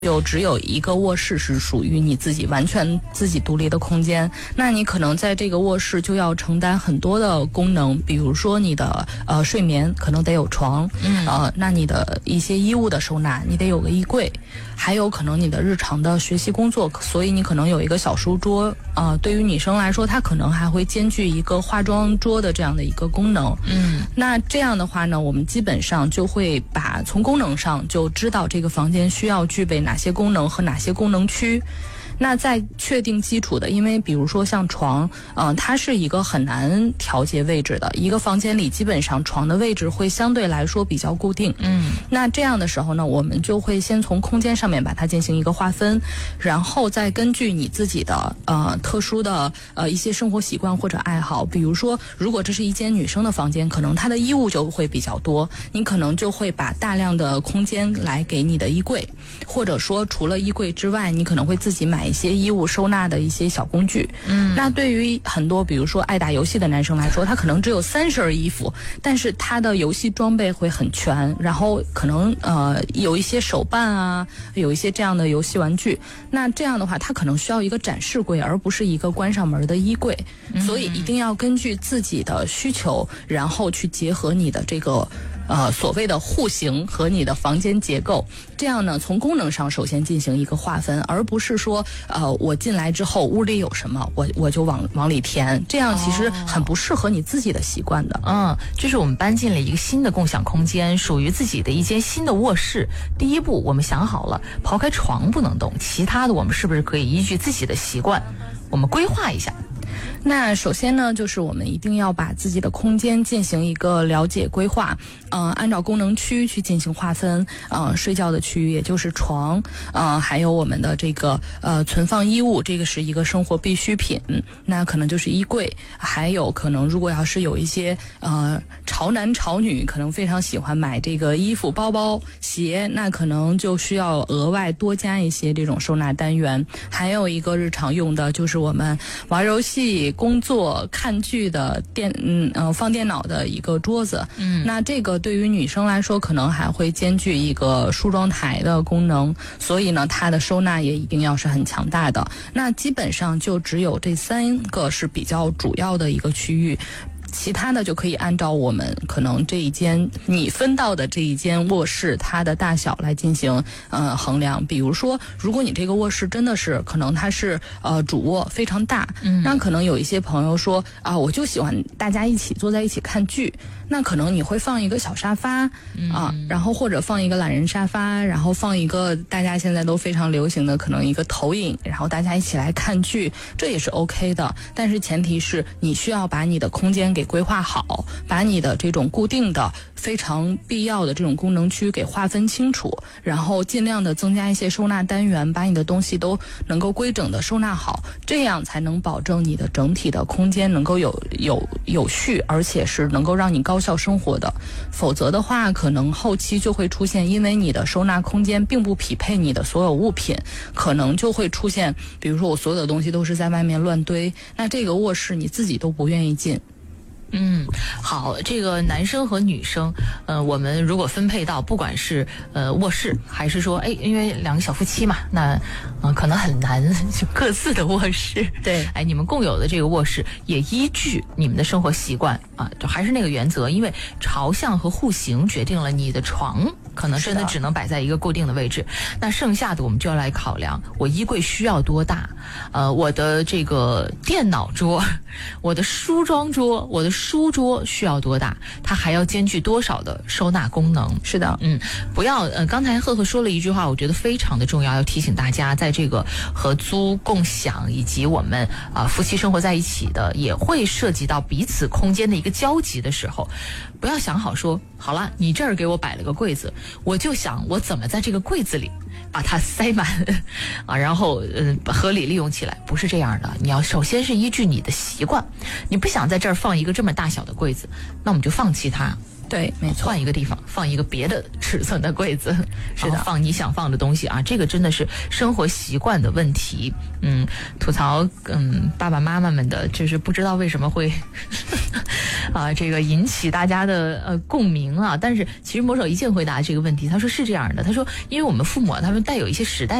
就只有一个卧室是属于你自己完全自己独立的空间，那你可能在这个卧室就要承担很多的功能，比如说你的睡眠可能得有床，那你的一些衣物的收纳你得有个衣柜，还有可能你的日常的学习工作，所以你可能有一个小书桌，对于女生来说它可能还会兼具一个化妆桌的这样的一个功能。那这样的话呢，我们基本上就会把从功能上就知道这个房间需要具备哪些功能和哪些功能区。那在确定基础的，因为比如说像床，它是一个很难调节位置的，一个房间里基本上床的位置会相对来说比较固定。那这样的时候呢，我们就会先从空间上面把它进行一个划分，然后再根据你自己的特殊的一些生活习惯或者爱好，比如说如果这是一间女生的房间，可能她的衣物就会比较多，你可能就会把大量的空间来给你的衣柜，或者说除了衣柜之外，你可能会自己买一些衣物收纳的一些小工具。那对于很多比如说爱打游戏的男生来说，他可能只有3身衣服，但是他的游戏装备会很全，然后可能有一些手办啊，有一些这样的游戏玩具，那这样的话他可能需要一个展示柜，而不是一个关上门的衣柜。所以一定要根据自己的需求，然后去结合你的这个所谓的户型和你的房间结构，这样呢从功能上首先进行一个划分，而不是说我进来之后屋里有什么我就往里填，这样其实很不适合你自己的习惯的。 就是我们搬进了一个新的共享空间，属于自己的一间新的卧室。第一步我们想好了，刨开床不能动，其他的我们是不是可以依据自己的习惯我们规划一下？ 那首先呢，就是我们一定要把自己的空间进行一个了解规划，按照功能区去进行划分，睡觉的区域也就是床，还有我们的这个存放衣物，这个是一个生活必需品，那可能就是衣柜，还有可能如果要是有一些潮男潮女可能非常喜欢买这个衣服、包包、鞋，那可能就需要额外多加一些这种收纳单元。还有一个日常用的就是我们玩游戏、工作、看剧的放电脑的一个桌子。那这个对于女生来说可能还会兼具一个梳妆台的功能，所以呢它的收纳也一定要是很强大的。那基本上就只有这3个是比较主要的一个区域，其他的就可以按照我们可能这一间你分到的这一间卧室它的大小来进行衡量。比如说如果你这个卧室真的是可能它是主卧非常大，那可能有一些朋友说我就喜欢大家一起坐在一起看剧，那可能你会放一个小沙发然后或者放一个懒人沙发，然后放一个大家现在都非常流行的可能一个投影，然后大家一起来看剧，这也是 OK 的。但是前提是你需要把你的空间给规划好，把你的这种固定的非常必要的这种功能区给划分清楚，然后尽量的增加一些收纳单元，把你的东西都能够规整的收纳好，这样才能保证你的整体的空间能够有序，而且是能够让你高效生活的。否则的话可能后期就会出现，因为你的收纳空间并不匹配你的所有物品，可能就会出现比如说我所有的东西都是在外面乱堆，那这个卧室你自己都不愿意进。 好，这个男生和女生，我们如果分配到不管是卧室，还是说因为2个小夫妻嘛，那可能很难就各自的卧室。 对， 你们共有的这个卧室也依据你们的生活习惯就还是那个原则，因为朝向和户型决定了你的床可能真的只能摆在一个固定的位置，那剩下的我们就要来考量我衣柜需要多大，我的这个电脑桌、我的梳妆桌、我的书桌需要多大，它还要兼具多少的收纳功能。 是的， 不要刚才赫赫说了一句话，我觉得非常的重要，要提醒大家，在这个合租共享以及我们夫妻生活在一起的，也会涉及到彼此空间的一个交集的时候，不要想好说好了你这儿给我摆了个柜子，我就想我怎么在这个柜子里把它塞满然后合理利用起来，不是这样的。你要首先是依据你的习惯，你不想在这儿放一个这么大小的柜子，那我们就放弃它。 对，没错， 换一个地方放一个别的尺寸的柜子，是的，放你想放的东西这个真的是生活习惯的问题。吐槽爸爸妈妈们的，就是不知道为什么会这个引起大家的共鸣啊。但是其实魔手一键回答这个问题，他说是这样的，他说因为我们父母他们带有一些时代